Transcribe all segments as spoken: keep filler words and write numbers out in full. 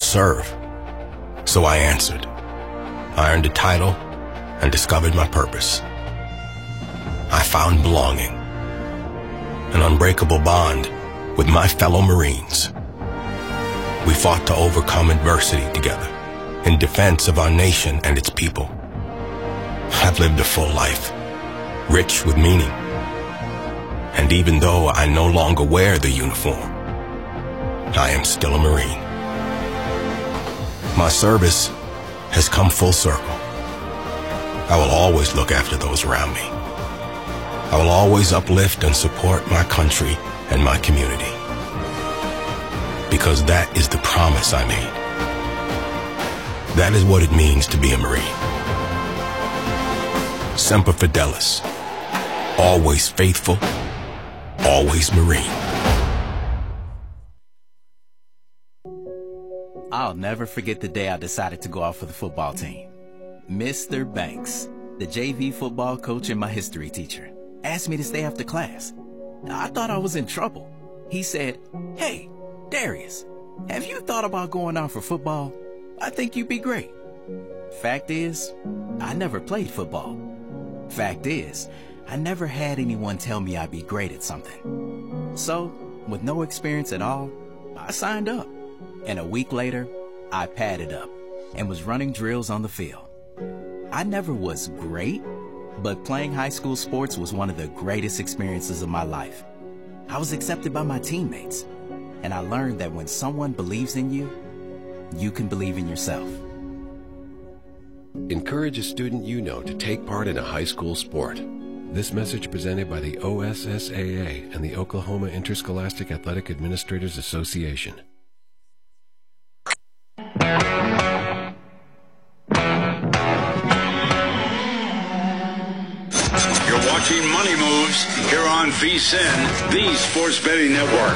serve. So I answered. I earned a title and discovered my purpose. I found belonging, an unbreakable bond with my fellow Marines. We fought to overcome adversity together in defense of our nation and its people. I've lived a full life, rich with meaning. And even though I no longer wear the uniform, I am still a Marine. My service has come full circle. I will always look after those around me. I will always uplift and support my country and my community. Because that is the promise I made. That is what it means to be a Marine. Semper Fidelis. Always faithful, always Marine. I'll never forget the day I decided to go out for the football team. Mister Banks, the J V football coach and my history teacher, asked me to stay after class. I thought I was in trouble. He said, "Hey, Darius, have you thought about going out for football? I think you'd be great." Fact is, I never played football. Fact is, I never had anyone tell me I'd be great at something. So, with no experience at all, I signed up. And a week later, I padded up and was running drills on the field. I never was great, but playing high school sports was one of the greatest experiences of my life. I was accepted by my teammates, and I learned that when someone believes in you, you can believe in yourself. Encourage a student you know to take part in a high school sport. This message presented by the O S S A A and the Oklahoma Interscholastic Athletic Administrators Association. You're watching Money Moves here on V S I N, the Sports Betting Network.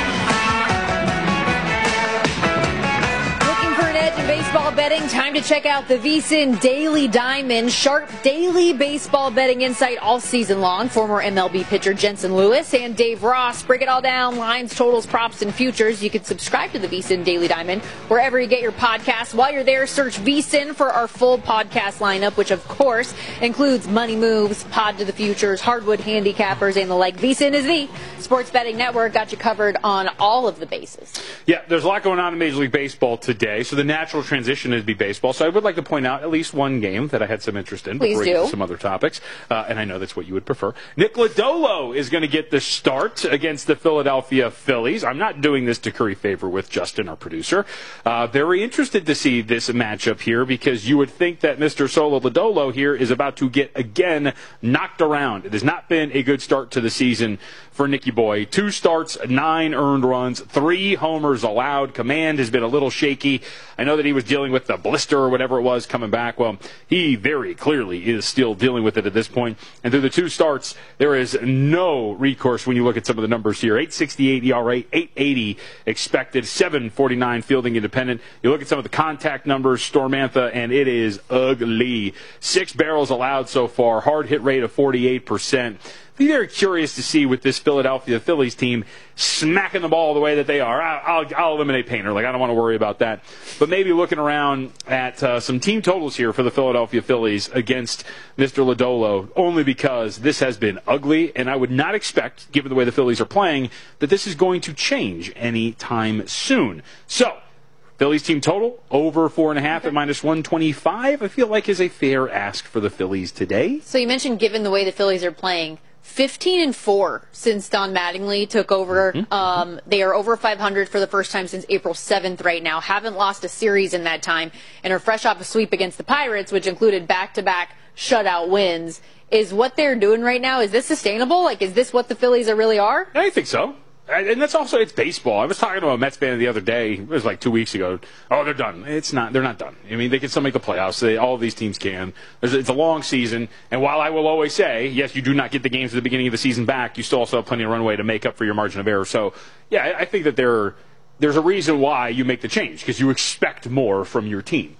Baseball betting, time to check out the V S I N Daily Diamond. Sharp daily baseball betting insight all season long. Former M L B pitcher Jensen Lewis and Dave Ross break it all down, lines, totals, props, and futures. You can subscribe to the V S I N Daily Diamond wherever you get your podcasts. While you're there, search V S I N for our full podcast lineup, which of course includes Money Moves, Pod to the Futures, Hardwood Handicappers, and the like. V S I N is the Sports Betting Network. Got you covered on all of the bases. Yeah, there's a lot going on in Major League Baseball today, so the natural transition is be baseball. So I would like to point out at least one game that I had some interest in Please before we do. get to some other topics, uh, and I know that's what you would prefer. Nick Lodolo is going to get the start against the Philadelphia Phillies. I'm not doing this to curry favor with Justin, our producer. Uh, very interested to see this matchup here because you would think that Mister Solo Lodolo here is about to get again knocked around. It has not been a good start to the season for Nicky Boy. Two starts, nine earned runs, three homers allowed. Command has been a little shaky. I know that he was dealing with the blister or whatever it was coming back. Well, he very clearly is still dealing with it at this point. And through the two starts, there is no recourse when you look at some of the numbers here. eight sixty-eight E R A, eight eighty expected, seven forty-nine fielding independent. You look at some of the contact numbers, Stormantha, and it is ugly. Six barrels allowed so far, hard hit rate of forty-eight percent. Be very curious to see with this Philadelphia Phillies team smacking the ball the way that they are. I'll, I'll eliminate Painter. Like, I don't want to worry about that. But maybe looking around at uh, some team totals here for the Philadelphia Phillies against Mister Lodolo, only because this has been ugly, and I would not expect, given the way the Phillies are playing, that this is going to change anytime soon. So, Phillies team total, over four and a half at minus one twenty-five, I feel like is a fair ask for the Phillies today. So you mentioned given the way the Phillies are playing, fifteen and four since Don Mattingly took over. Mm-hmm. Um, they are over five hundred for the first time since April seventh right now. Haven't lost a series in that time and are fresh off a sweep against the Pirates, which included back-to-back shutout wins. Is what they're doing right now, is this sustainable? Like, is this what the Phillies are really are? I think so. And that's also, it's baseball. I was talking to a Mets fan the other day, it was like two weeks ago. Oh, they're done. It's not, they're not done. I mean, they can still make the playoffs. They, all of these teams can. There's, it's a long season. And while I will always say, yes, you do not get the games at the beginning of the season back, you still also have plenty of runway to make up for your margin of error. So, yeah, I, I think that there, there's a reason why you make the change, because you expect more from your team.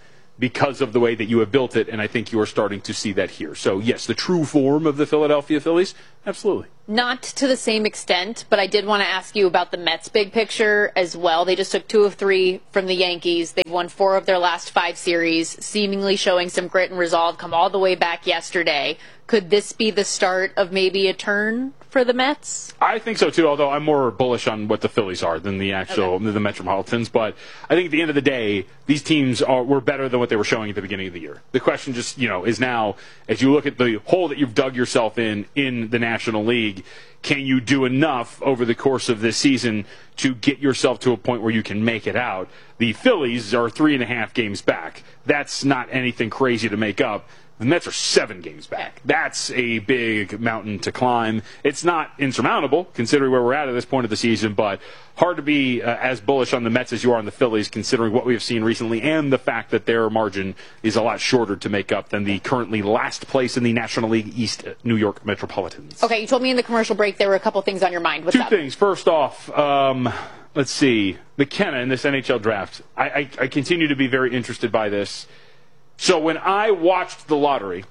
because of the way that you have built it, and I think you are starting to see that here. So, yes, the true form of the Philadelphia Phillies, absolutely. Not to the same extent, but I did want to ask you about the Mets' big picture as well. They just took two of three from the Yankees. They've won four of their last five series, seemingly showing some grit and resolve, come all the way back yesterday. Could this be the start of maybe a turn for the Mets? I think so, too, although I'm more bullish on what the Phillies are than the actual okay. the Metropolitans. But I think at the end of the day, these teams are were better than what they were showing at the beginning of the year. The question just, you know, is now, as you look at the hole that you've dug yourself in in the National League, can you do enough over the course of this season to get yourself to a point where you can make it out? The Phillies are three and a half games back. That's not anything crazy to make up. The Mets are seven games back. That's a big mountain to climb. It's not insurmountable, considering where we're at at this point of the season, but hard to be uh, as bullish on the Mets as you are on the Phillies, considering what we have seen recently and the fact that their margin is a lot shorter to make up than the currently last place in the National League East New York Metropolitans. Okay, you told me in the commercial break there were a couple things on your mind. What's Two up? things. First off, um, let's see. McKenna in this N H L draft. I, I, I continue to be very interested by this. So when I watched the lottery,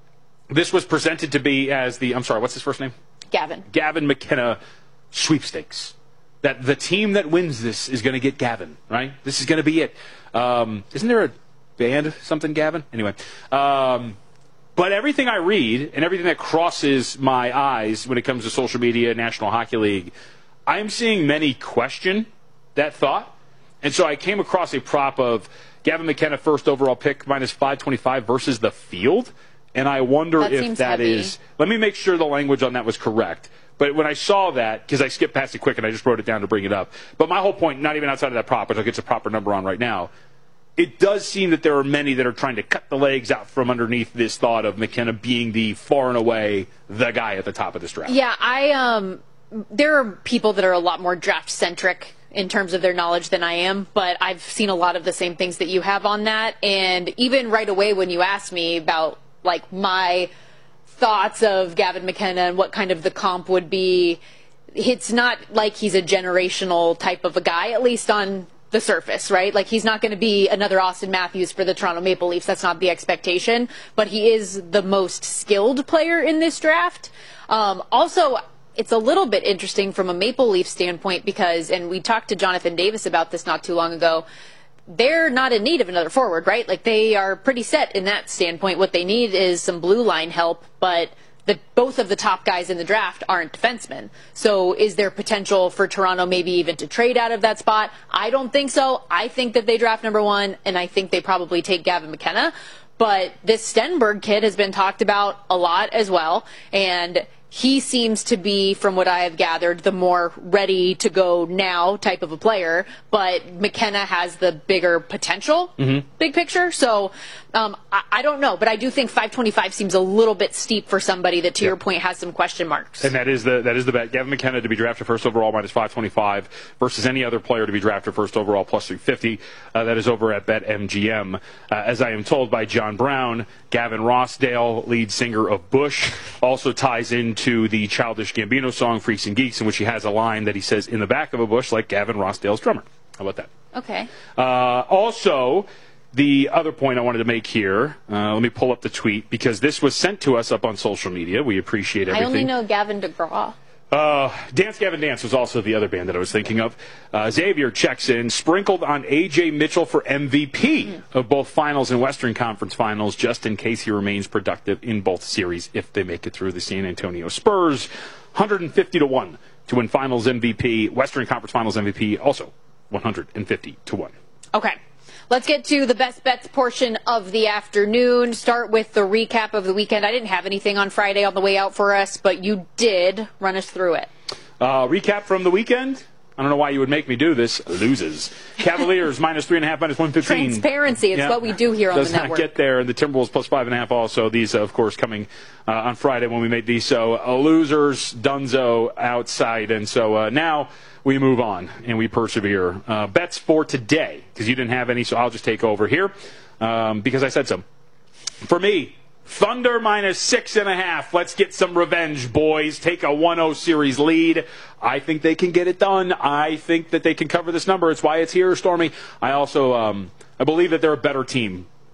this was presented to be as the, I'm sorry, what's his first name? Gavin. Gavin McKenna sweepstakes. That the team that wins this is going to get Gavin, right? This is going to be it. Um, isn't there a band, something Gavin? Anyway. Um, but everything I read and everything that crosses my eyes when it comes to social media, National Hockey League, I'm seeing many question that thought. And so I came across a prop of Gavin McKenna, first overall pick, minus five twenty-five versus the field. And I wonder that if that heavy. is... Let me make sure the language on that was correct. But when I saw that, because I skipped past it quick and I just wrote it down to bring it up. But my whole point, not even outside of that prop, which I'll get the proper number on right now, it does seem that there are many that are trying to cut the legs out from underneath this thought of McKenna being the far and away the guy at the top of this draft. Yeah, I um, there are people that are a lot more draft-centric in terms of their knowledge than I am, but I've seen a lot of the same things that you have on that. And even right away when you asked me about like my thoughts of Gavin McKenna and what kind of the comp would be, it's not like he's a generational type of a guy, at least on the surface, right? Like he's not going to be another Austin Matthews for the Toronto Maple Leafs. That's not the expectation, but he is the most skilled player in this draft. Um, also, it's a little bit interesting from a Maple Leaf standpoint because, and we talked to Jonathan Davis about this not too long ago, they're not in need of another forward, right? Like they are pretty set in that standpoint. What they need is some blue line help, but the, both of the top guys in the draft aren't defensemen. So is there potential for Toronto maybe even to trade out of that spot? I don't think so. I think that they draft number one, and I think they probably take Gavin McKenna. But this Stenberg kid has been talked about a lot as well, and he seems to be, from what I have gathered, the more ready-to-go now type of a player, but McKenna has the bigger potential, mm-hmm. big picture. So um, I, I don't know, but I do think five twenty-five seems a little bit steep for somebody that, to yeah. your point, has some question marks. And that is the that is the bet. Gavin McKenna to be drafted first overall minus five twenty-five versus any other player to be drafted first overall plus three fifty. Uh, that is over at BetMGM. Uh, as I am told by John Brown, Gavin Rossdale, lead singer of Bush, also ties into the Childish Gambino song Freaks and Geeks, in which he has a line that he says in the back of a bush like Gavin Rossdale's drummer. How about that? Okay. Uh, also, the other point I wanted to make here, uh, let me pull up the tweet, because this was sent to us up on social media. We appreciate everything. I only know Gavin DeGraw. Uh, Dance Gavin Dance was also the other band that I was thinking of. Uh, Xavier checks in, sprinkled on A J Mitchell for M V P mm. of both finals and Western Conference finals, just in case he remains productive in both series if they make it through the San Antonio Spurs. one hundred fifty to one to win finals M V P, Western Conference finals M V P, also one hundred fifty to one. Okay. Let's get to the best bets portion of the afternoon. Start with the recap of the weekend. I didn't have anything on Friday on the way out for us, but you did run us through it. Uh, recap from the weekend? I don't know why you would make me do this. Loses. Cavaliers minus three and a half, minus one fifteen. Transparency. It's yeah. what we do here on Does the network. Does not get there. And the Timberwolves plus five and a half also. These, uh, of course, coming uh, on Friday when we made these. So uh, losers, Dunzo outside. And so uh, now we move on and we persevere. Uh, bets for today, because you didn't have any, so I'll just take over here um, because I said so. For me, Thunder minus six and a half. Let's get some revenge, boys. Take a one oh series lead. I think they can get it done. I think that they can cover this number. It's why it's here, Stormy. I also um, I believe that they're a better team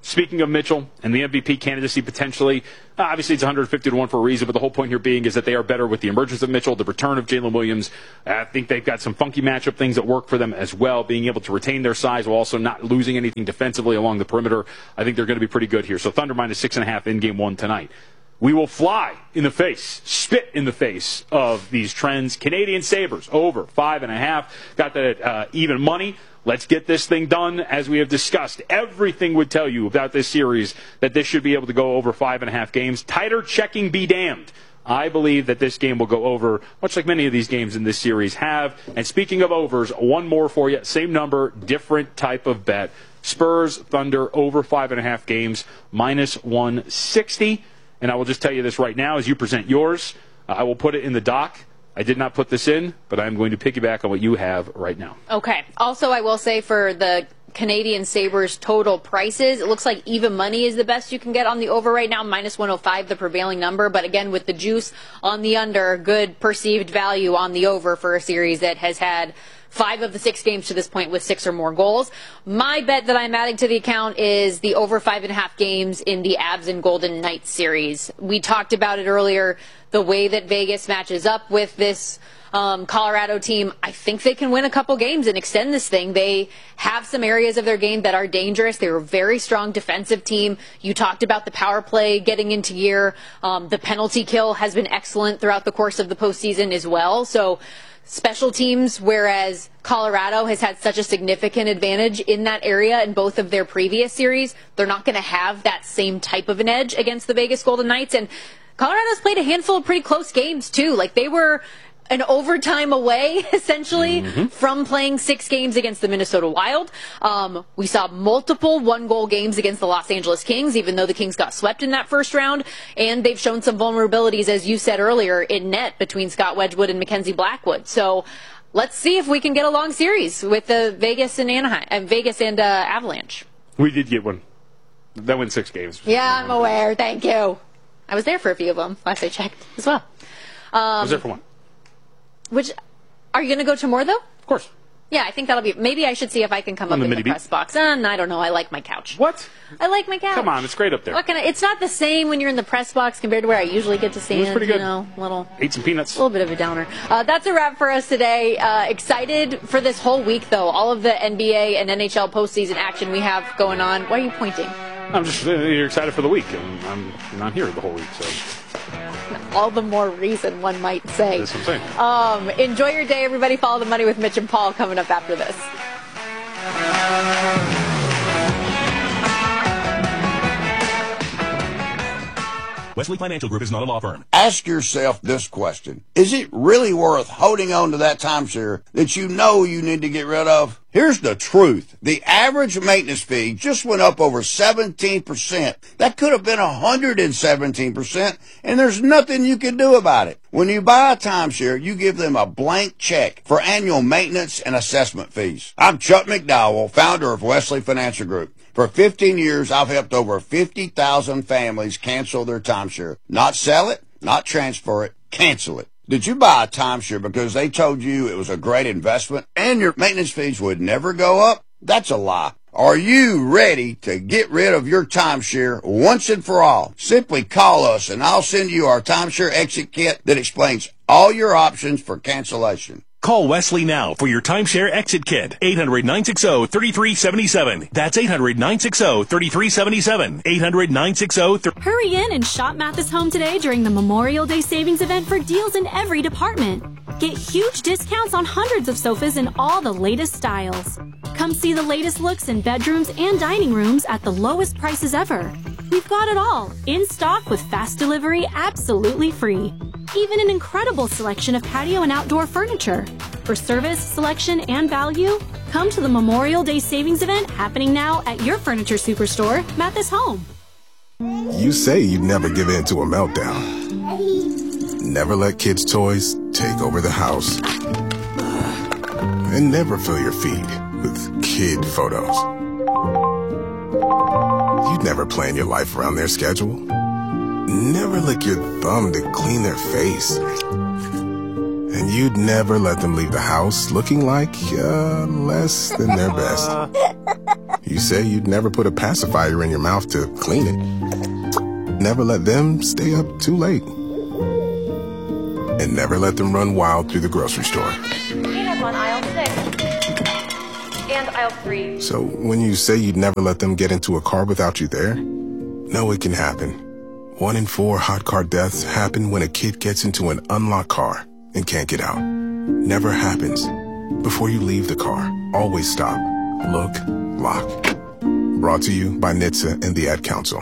speaking of Mitchell and the M V P candidacy potentially, uh, obviously it's one hundred fifty to one for a reason, but the whole point here being is that they are better with the emergence of Mitchell, the return of Jalen Williams. I think they've got some funky matchup things that work for them as well, being able to retain their size while also not losing anything defensively along the perimeter. I think they're going to be pretty good here. So Thunder minus six and a half in game one tonight. We will fly in the face, spit in the face of these trends. Canadian Sabres over five and a half. Got that uh, even money. Let's get this thing done. As we have discussed, everything would tell you about this series that this should be able to go over five and a half games. Tighter checking be damned. I believe that this game will go over, much like many of these games in this series have. And speaking of overs, one more for you. Same number, different type of bet. Spurs, Thunder, over five and a half games, minus one sixty. And I will just tell you this right now as you present yours. Uh, I will put it in the doc. I did not put this in, but I'm going to piggyback on what you have right now. Okay. Also, I will say for the Canadian Sabres total prices, it looks like even money is the best you can get on the over right now, minus one oh five, the prevailing number. But again, with the juice on the under, good perceived value on the over for a series that has had five of the six games to this point with six or more goals. My bet that I'm adding to the account is the over five and a half games in the Avs and Golden Knights series. We talked about it earlier, the way that Vegas matches up with this um, Colorado team. I think they can win a couple games and extend this thing. They have some areas of their game that are dangerous. They're a very strong defensive team. You talked about the power play getting into gear. Um, the penalty kill has been excellent throughout the course of the postseason as well. So special teams, whereas Colorado has had such a significant advantage in that area in both of their previous series, they're not going to have that same type of an edge against the Vegas Golden Knights. And Colorado's played a handful of pretty close games, too. Like, they were an overtime away, essentially, mm-hmm. from playing six games against the Minnesota Wild. Um, we saw multiple one-goal games against the Los Angeles Kings, even though the Kings got swept in that first round. And they've shown some vulnerabilities, as you said earlier, in net between Scott Wedgwood and Mackenzie Blackwood. So let's see if we can get a long series with the Vegas and Anaheim, uh, Vegas and uh, Avalanche. We did get one. That went six games. Yeah, I'm aware. Thank you. I was there for a few of them last I checked as well. Um, I was there for one. Which, are you going to go to more, though? Of course. Yeah, I think that'll be, maybe I should see if I can come on up the in the mini press box. And I don't know, I like my couch. What? I like my couch. Come on, it's great up there. What can I, it's not the same when you're in the press box compared to where I usually get to stand. It was pretty good. You know, little, ate some peanuts. A little bit of a downer. Uh, that's a wrap for us today. Uh, excited for this whole week, though. All of the N B A and N H L postseason action we have going on. Why are you pointing? I'm just uh, you're excited for the week, and I'm not here the whole week, so. All the more reason, one might say. That's what I'm saying. Um, enjoy your day, everybody. Follow the money with Mitch and Paul coming up after this. Wesley Financial Group is not a law firm. Ask yourself this question. Is it really worth holding on to that timeshare that you know you need to get rid of? Here's the truth. The average maintenance fee just went up over seventeen percent. That could have been one hundred seventeen percent, and there's nothing you can do about it. When you buy a timeshare, you give them a blank check for annual maintenance and assessment fees. I'm Chuck McDowell, founder of Wesley Financial Group. For fifteen years, I've helped over fifty thousand families cancel their timeshare. Not sell it, not transfer it, cancel it. Did you buy a timeshare because they told you it was a great investment and your maintenance fees would never go up? That's a lie. Are you ready to get rid of your timeshare once and for all? Simply call us and I'll send you our timeshare exit kit that explains all your options for cancellation. Call Wesley now for your timeshare exit kit. eight hundred, nine six zero, three three seven seven. That's eight hundred, nine six zero, three three seven seven. eight hundred, nine six zero, three three seven seven. Hurry in and shop Mathis Home today during the Memorial Day savings event for deals in every department. Get huge discounts on hundreds of sofas in all the latest styles. Come see the latest looks in bedrooms and dining rooms at the lowest prices ever. We've got it all, in stock with fast delivery absolutely free. Even an incredible selection of patio and outdoor furniture. For service, selection, and value, come to the Memorial Day savings event happening now at your furniture superstore, Mathis Home. You say you'd never give in to a meltdown. Never let kids' toys take over the house. And never fill your feed with kid photos. You'd never plan your life around their schedule. Never lick your thumb to clean their face. And you'd never let them leave the house looking like uh, less than their best. You say you'd never put a pacifier in your mouth to clean it. Never let them stay up too late. And never let them run wild through the grocery store. Peanuts on aisle six. And aisle three. So when you say you'd never let them get into a car without you there, know it can happen. One in four hot car deaths happen when a kid gets into an unlocked car and can't get out. Never happens. Before you leave the car, always stop, look, lock. Brought to you by N H T S A and the Ad Council.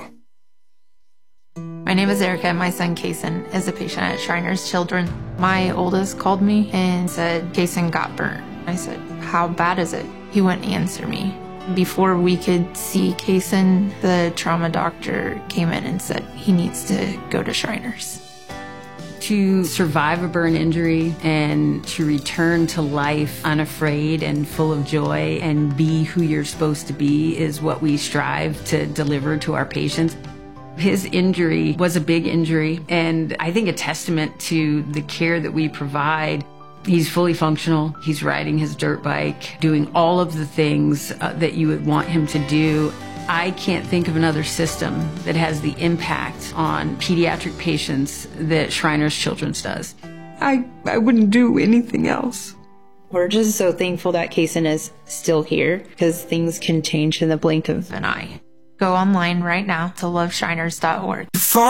My name is Erica and my son Kason is a patient at Shriners Children. My oldest called me and said Kason got burnt. I said, how bad is it? He wouldn't answer me. Before we could see Kason, the trauma doctor came in and said he needs to go to Shriners. To survive a burn injury and to return to life unafraid and full of joy and be who you're supposed to be is what we strive to deliver to our patients. His injury was a big injury, and I think a testament to the care that we provide. He's fully functional. He's riding his dirt bike, doing all of the things uh, that you would want him to do. I can't think of another system that has the impact on pediatric patients that Shriners Children's does. I, I wouldn't do anything else. We're just so thankful that Kason is still here because things can change in the blink of an eye. Go online right now to love shriners dot org.